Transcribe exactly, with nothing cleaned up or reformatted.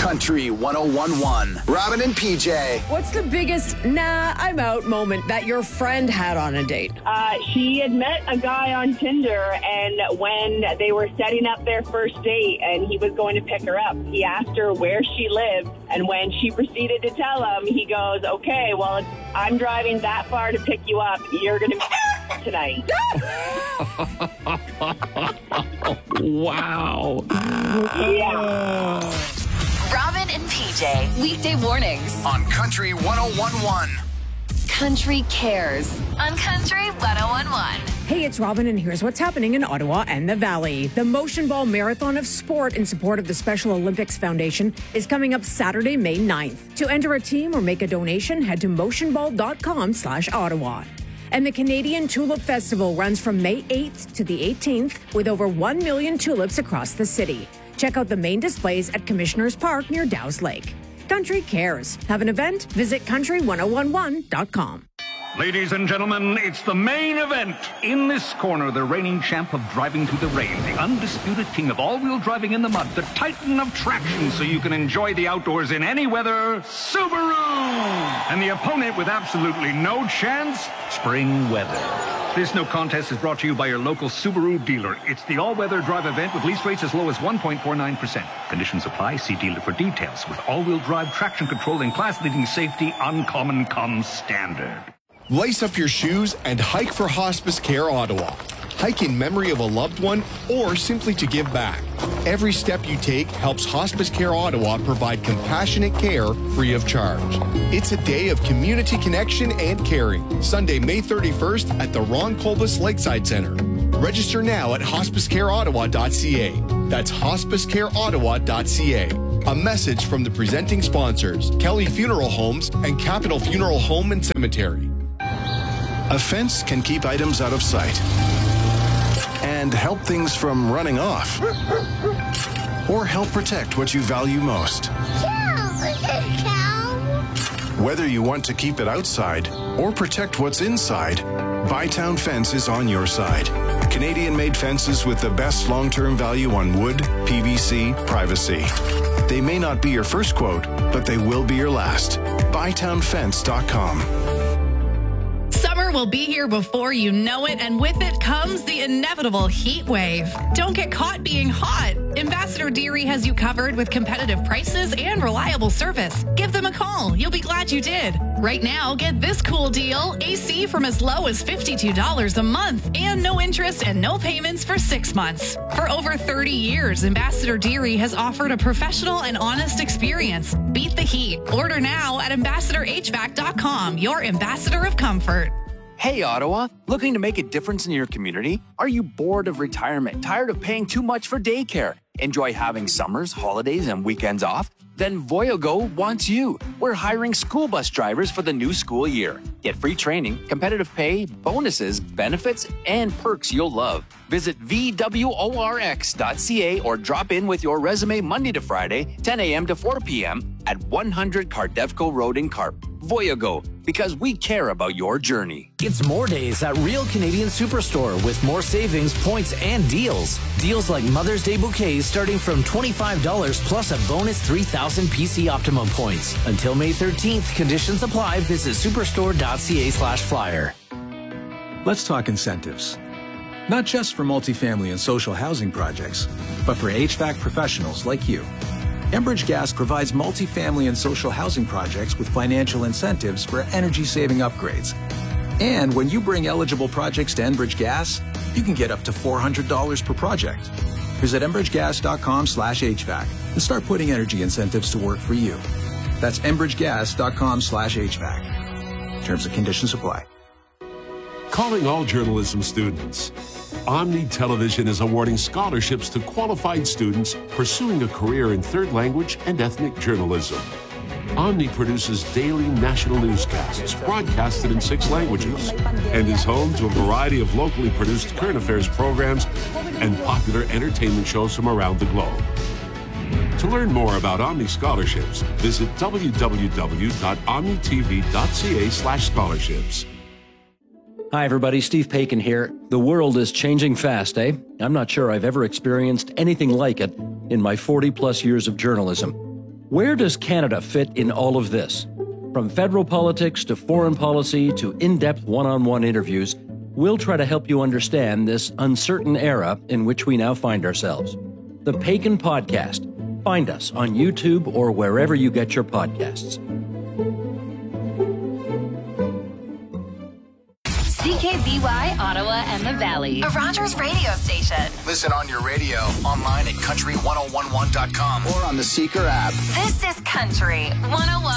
Country one oh one point one. Robin and P J. What's the biggest nah, I'm out moment that your friend had on a date? Uh, she had met a guy on Tinder, and when they were setting up their first date and he was going to pick her up, he asked her where she lived, and when she proceeded to tell him, he goes, okay, well, I'm driving that far to pick you up. You're going to be tonight. Wow. Yeah. Robin and P J, weekday mornings On Country one oh one point one. Country Cares on Country one oh one point one. Hey, it's Robin, and here's what's happening in Ottawa and the Valley. The Motion Ball Marathon of Sport in support of the Special Olympics Foundation is coming up Saturday, May ninth. To enter a team or make a donation, head to motionball.com slash Ottawa. And the Canadian Tulip Festival runs from May eighth to the eighteenth with over one million tulips across the city. Check out the main displays at Commissioners Park near Dow's Lake. Country Cares. Have an event? Visit country one oh one one dot com. Ladies and gentlemen, it's the main event. In this corner, the reigning champ of driving through the rain, the undisputed king of all-wheel driving in the mud, the titan of traction so you can enjoy the outdoors in any weather, Subaru! And the opponent with absolutely no chance, spring weather. This no contest is brought to you by your local Subaru dealer. It's the all-weather drive event with lease rates as low as one point four nine percent. Conditions apply. See dealer for details. With all-wheel drive, traction control, and class-leading safety, Uncommon comes standard. Lace up your shoes and hike for Hospice Care Ottawa. Hike in memory of a loved one or simply to give back. Every step you take helps Hospice Care Ottawa provide compassionate care free of charge. It's a day of community connection and caring. Sunday, May thirty-first at the Ron Colbus Lakeside Center. Register now at hospice care ottawa dot c a. That's hospice care ottawa dot c a. A message from the presenting sponsors, Kelly Funeral Homes and Capital Funeral Home and Cemetery. A fence can keep items out of sight and help things from running off, or help protect what you value most. Whether you want to keep it outside or protect what's inside, Bytown Fence is on your side. Canadian-made fences with the best long-term value on wood, P V C, privacy. They may not be your first quote, but they will be your last. bytown fence dot com. Summer will be here before you know it, and with it comes the inevitable heat wave. Don't get caught being hot. Ambassador Deary has you covered with competitive prices and reliable service. Give them a call. You'll be glad you did. Right now, get this cool deal. A C from as low as fifty-two dollars a month and no interest and no payments for six months. For over thirty years, Ambassador Deary has offered a professional and honest experience. Beat the heat. Order now at ambassador h v a c dot com, your ambassador of comfort. Hey, Ottawa, looking to make a difference in your community? Are you bored of retirement, tired of paying too much for daycare? Enjoy having summers, holidays, and weekends off? Then Voyago wants you. We're hiring school bus drivers for the new school year. Get free training, competitive pay, bonuses, benefits, and perks you'll love. Visit v w o r x dot c a or drop in with your resume Monday to Friday, ten a.m. to four p.m. at one hundred Cardevco Road in Carp. Voyago, because we care about your journey. It's more days at Real Canadian Superstore with more savings, points, and deals. Deals like Mother's Day bouquets starting from twenty-five dollars plus a bonus three thousand P C Optimum points. Until May thirteenth, conditions apply. Visit superstore dot c a slash flyer. Let's talk incentives. Not just for multifamily and social housing projects, but for H V A C professionals like you. Enbridge Gas provides multifamily and social housing projects with financial incentives for energy-saving upgrades. And when you bring eligible projects to Enbridge Gas, you can get up to four hundred dollars per project. Visit enbridge gas dot com slash H V A C and start putting energy incentives to work for you. That's enbridge gas dot com slash H V A C. Terms and conditions apply. Calling all journalism students. Omni Television is awarding scholarships to qualified students pursuing a career in third language and ethnic journalism. Omni produces daily national newscasts broadcasted in six languages and is home to a variety of locally produced current affairs programs and popular entertainment shows from around the globe. To learn more about Omni scholarships, visit w w w dot omni t v dot c a slash scholarships. Hi, everybody. Steve Paikin here. The world is changing fast, eh? I'm not sure I've ever experienced anything like it in my forty plus years of journalism. Where does Canada fit in all of this? From federal politics to foreign policy to in-depth one-on-one interviews, we'll try to help you understand this uncertain era in which we now find ourselves. The Paikin Podcast. Find us on YouTube or wherever you get your podcasts. C K B Y, Ottawa and the Valley. A Rogers radio station. Listen on your radio, online at country ten eleven dot com, or on the Seeker app. This is Country one oh one.